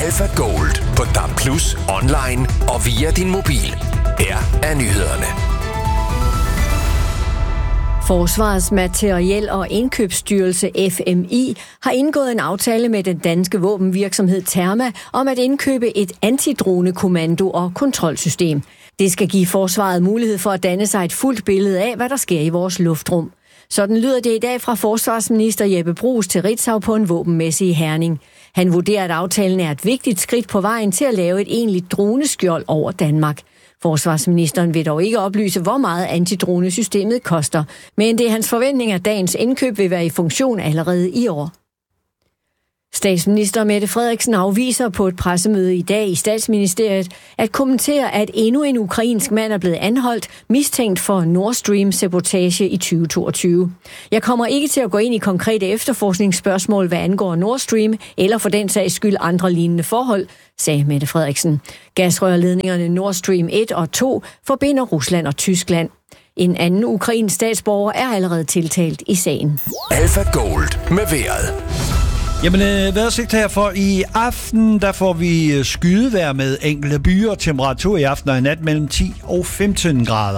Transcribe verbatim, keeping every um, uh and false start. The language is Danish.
Alpha Gold på D A B plus, online og via din mobil. Her er nyhederne. Forsvarets Materiel- og Indkøbsstyrelse F M I har indgået en aftale med den danske våbenvirksomhed Therma om at indkøbe et antidronekommando- og kontrolsystem. Det skal give forsvaret mulighed for at danne sig et fuldt billede af, hvad der sker i vores luftrum. Sådan lyder det i dag fra forsvarsminister Jeppe Bruus til Ritzau på en våbenmesse i Herning. Han vurderer, at aftalen er et vigtigt skridt på vejen til at lave et egentligt droneskjold over Danmark. Forsvarsministeren vil dog ikke oplyse, hvor meget antidronesystemet koster, men det er hans forventning, at dagens indkøb vil være i funktion allerede i år. Statsminister Mette Frederiksen afviser på et pressemøde i dag i Statsministeriet at kommentere, at endnu en ukrainsk mand er blevet anholdt, mistænkt for Nord Stream-sabotage i tyve toogtyve. Jeg kommer ikke til at gå ind i konkrete efterforskningsspørgsmål, hvad angår Nord Stream, eller for den sags skyld andre lignende forhold, sagde Mette Frederiksen. Gasrørledningerne Nord Stream et og to forbinder Rusland og Tyskland. En anden ukrainsk statsborger er allerede tiltalt i sagen. Alpha Gold med vejret. Jamen, øh, vejrudsigt her for i aften, der får vi skydevejr med enkelte byer. Temperatur i aften og i nat mellem ti og femten grader.